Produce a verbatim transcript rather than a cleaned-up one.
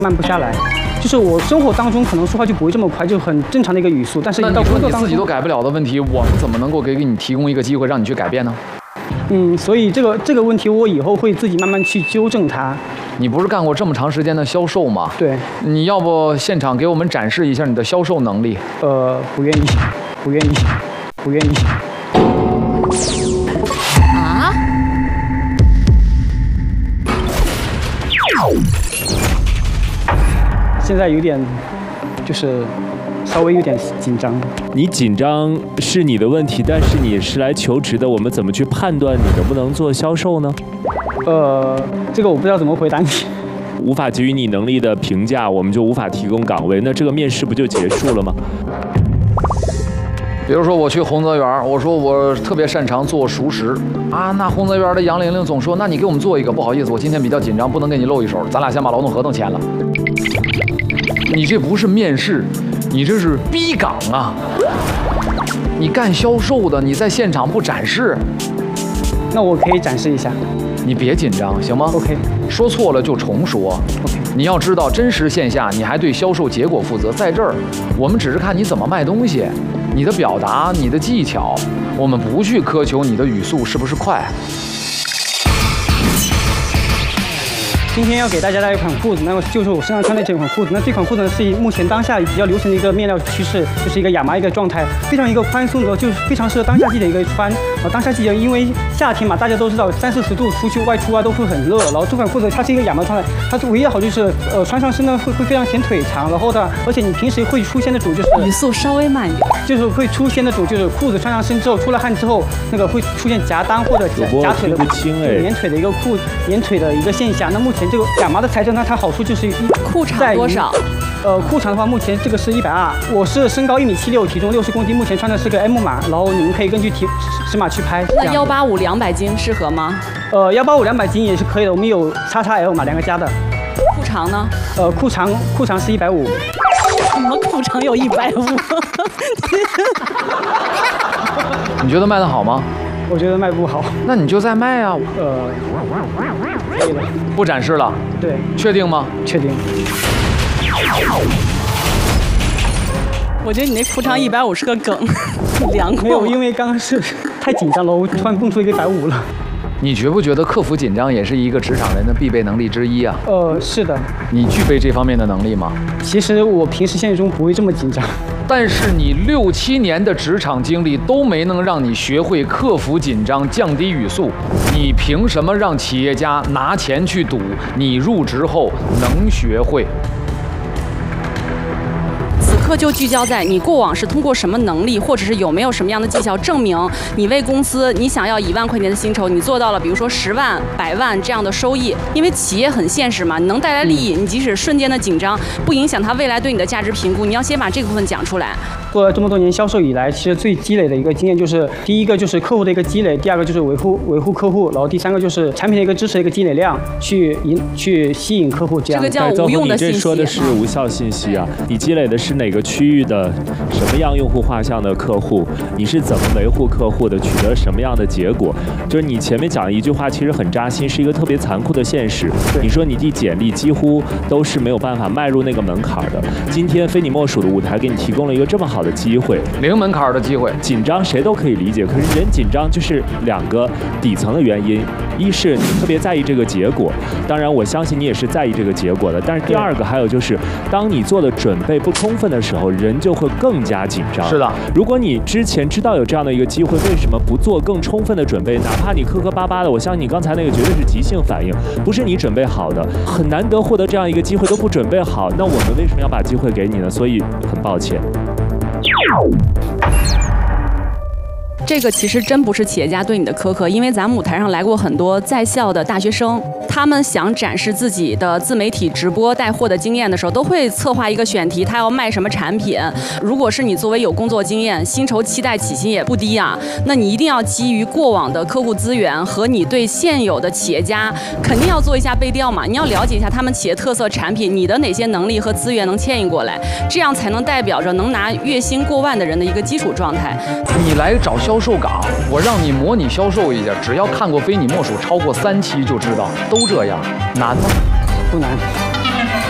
慢不下来。就是我生活当中可能说话就不会这么快，就很正常的一个语速，但是一到工作当中， 你自己都改不了的问题，我们怎么能够给你提供一个机会让你去改变呢？ 嗯，所以这个这个问题我以后会自己慢慢去纠正它。 你不是干过这么长时间的销售吗？ 对。 你要不现场给我们展示一下你的销售能力？ 呃，不愿意，不愿意，不愿意。 啊？ 现在有点，就是稍微有点紧张。 你紧张是你的问题，但是你是来求职的，我们怎么去判断你能不能做销售呢？ 呃，这个我不知道怎么回答你。 无法给予你能力的评价，我们就无法提供岗位，那这个面试不就结束了吗？ 比如说我去洪泽园，我说我特别擅长做熟食啊，那洪泽园的杨玲玲总说，那你给我们做一个，不好意思，我今天比较紧张，不能给你露一手，咱俩先把劳动合同签了。你这不是面试，你这是逼岗啊！你干销售的，你在现场不展示， 那我可以展示一下。 你别紧张，行吗 ？OK。 说错了就重说。 OK。 你要知道，真实线下你还对销售结果负责，在这儿我们只是看你怎么卖东西，你的表达、你的技巧，我们不去苛求你的语速是不是快。 今天要给大家带一款裤子，那么就是我身上穿的这款裤子。那这款裤子呢是目前当下比较流行的一个面料趋势，就是一个亚麻一个状态，非常一个宽松的，就是非常适合当夏季的一个穿。啊，当夏季因为夏天嘛，大家都知道三四十度出去外出啊都会很热。然后这款裤子它是一个亚麻状态，它是唯一的好就是呃穿上身呢会会非常显腿长，然后呢，而且你平时会出现的主就是语速稍微慢一点， 就是会出现的主就是裤子穿上身之后出了汗之后，那个会出现夹裆或者夹夹腿的连腿的一个裤连腿的一个现象。那目前这个亚麻的材质呢，它好处就是一裤长多少？ 呃，裤长的话，目前这个是一百二，我是身高一米七六，体重六十公斤，目前穿的是个 M 码，然后你们可以根据体尺码去拍。 那幺八五两百斤适合吗？ 呃，幺八五两百斤也是可以的，我们有 X X L 码两个加的。 裤长呢？ 呃，裤长裤长是一百五。 什么裤长有一百五？ 你觉得卖得好吗？ 我觉得卖不好。 那你就再卖啊。 呃，可以了。 不展示了。 对。 确定吗？ 确定。 我觉得你那裤长一百五是个梗，量过。 没有，因为刚刚是太紧张了，我突然蹦出一个一百五了。 你觉不觉得克服紧张也是一个职场人的必备能力之一啊？ 呃，是的。 你具备这方面的能力吗？ 其实我平时现实中不会这么紧张。 但是你六七年的职场经历都没能让你学会克服紧张、降低语速，你凭什么让企业家拿钱去赌你入职后能学会？ 此刻就聚焦在你过往是通过什么能力，或者是有没有什么样的绩效证明你为公司你想要一万块钱的薪酬，你做到了比如说十万、百万这样的收益。因为企业很现实嘛，你能带来利益，你即使瞬间的紧张不影响它未来对你的价值评估，你要先把这部分讲出来。 做了这么多年销售以来，其实最积累的一个经验就是，第一个就是客户的一个积累，第二个就是维护维护客户，然后第三个就是产品的一个支持的一个积累量，去引去吸引客户这样。 这个叫无用的信息。 你这说的是无效信息啊！你积累的是哪个区域的什么样用户画像的客户？你是怎么维护客户的？取得什么样的结果？就是你前面讲的一句话，其实很扎心，是一个特别残酷的现实。你说你递简历几乎都是没有办法迈入那个门槛的。今天非你莫属的舞台给你提供了一个这么好的机会， 零门槛的机会。 紧张谁都可以理解，可是人紧张就是两个底层的原因，一是你特别在意这个结果，当然我相信你也是在意这个结果的，但是第二个还有就是，当你做的准备不充分的时候，人就会更加紧张。 是的， 如果你之前知道有这样的一个机会，为什么不做更充分的准备？哪怕你磕磕巴巴的，我相信你刚才那个绝对是即兴反应，不是你准备好的，很难得获得这样一个机会都不准备好，那我们为什么要把机会给你呢？所以很抱歉。 这个其实真不是企业家对你的苛刻，因为咱们舞台上来过很多在校的大学生，他们想展示自己的自媒体直播带货的经验的时候，都会策划一个选题，他要卖什么产品。如果是你作为有工作经验，薪酬期待起薪也不低啊，那你一定要基于过往的客户资源和你对现有的企业家，肯定要做一下背调嘛，你要了解一下他们企业特色产品，你的哪些能力和资源能牵引过来，这样才能代表着能拿月薪过万的人的一个基础状态。 你来找销售岗，我让你模拟销售一下，只要看过非你莫属超过三期就知道，都这样，难吗？ 不难。